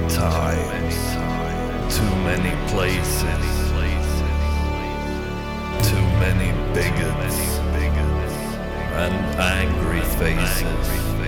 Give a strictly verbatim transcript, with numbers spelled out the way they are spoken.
times, too many places, too many bigots and angry faces.